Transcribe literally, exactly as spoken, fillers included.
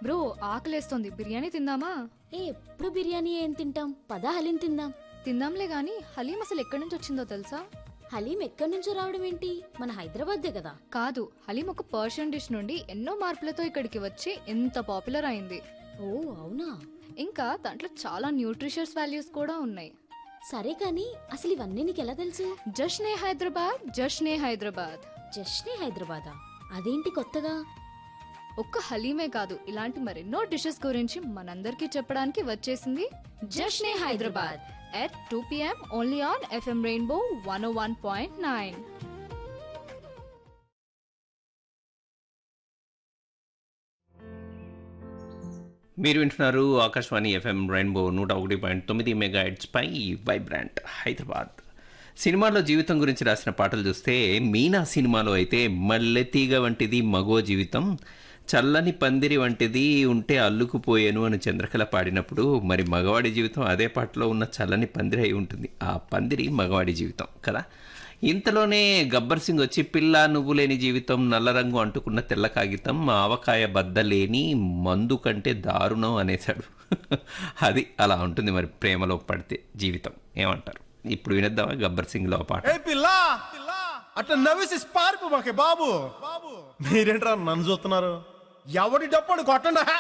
Bro ఆకలేస్తోంది, biryani తిందామా? ఏ ఎప్పుడు బిర్యానీ ఏం తింటాం, పదా హలీం తిందాం. తిందాంలే గాని హలీం అసలు ఎక్కడి నుంచి వచ్చిందో తెలుసా? హలీం ఎక్కడి నుంచో రావడం ఏంటి, మన హైదరాబాద్దే కదా. కాదు, హలీం ఒక పర్షియన్ డిష్ నుండి ఎన్నో మార్పులతో ఇక్కడికి వచ్చి ఎంత పాపులర్ అయింది. ఓ అవునా. ఇంకా దాంట్లో చాలా న్యూట్రిషియస్ వాల్యూస్ కూడా ఉన్నాయి. సరే కానీ అసలు ఇవన్నీ నీకు ఎలా తెలుసు? జష్నే హైదరాబాద్, జష్నే హైదరాబాద్. జస్ట్నే హైదరాబాదా? అదేంటి కొత్తగా? ఒక్క హలీమే కాదు, ఇలాంటి మరెన్నో డిషెస్ గురించి మనందరికీ చెప్పడానికి వచ్చేసింది జష్నే Hyderabad at two PM only on FM rainbow one oh one point nine. మీరు వింటున్నారు ఆకాశవాణి ఎఫ్ఎం రెయిన్బో నూట ఒకటి పాయింట్ తొమ్మిది మెగా పై వైబ్రాంట్ హైదరాబాద్. సినిమాలో జీవితం గురించి రాసిన పాటలు చూస్తే మీనా సినిమాలో అయితే మల్లెతీగ వంటిది మగో జీవితం, చల్లని పందిరి వంటిది ఉంటే అల్లుకుపోయేను అని చంద్రకళ పాడినప్పుడు మరి మగవాడి జీవితం అదే పాటలో ఉన్న చల్లని పందిరి అయి ఉంటుంది. ఆ పందిరి మగవాడి జీవితం కదా. ఇంతలోనే గబ్బర్ సింగ్ వచ్చి పిల్ల నువ్వు లేని జీవితం, నల్ల రంగు అంటుకున్న తెల్ల కాగితం, ఆవకాయ బద్దలేని మందు కంటే దారుణం అనేసాడు. అది అలా ఉంటుంది మరి ప్రేమలో పడితే జీవితం. ఏమంటారు? ఇప్పుడు వినేద్దామా గబ్బర్ సింగ్ లో పాట. అట్లా నవ్వేసి పారిపోమాకే బాబు. మీరేంట్రా నన్ను చూస్తున్నారు? ఎవడి డప్పుడు కొట్టండా.